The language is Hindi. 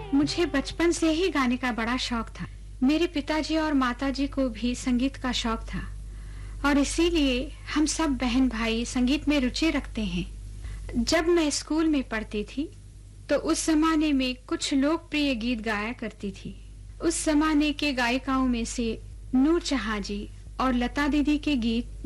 मुझे बचपन से ही गाने का बड़ा शौक था। मेरे पिताजी और माताजी को भी संगीत का शौक था और इसीलिए हम सब बहन भाई संगीत में रुचि रखते हैं। जब मैं स्कूल में पढ़ती थी तो उस जमाने में कुछ लोकप्रिय गीत गाया करती थी। उस जमाने के गायिकाओं में से नूर जहां जी और लता दीदी के गीत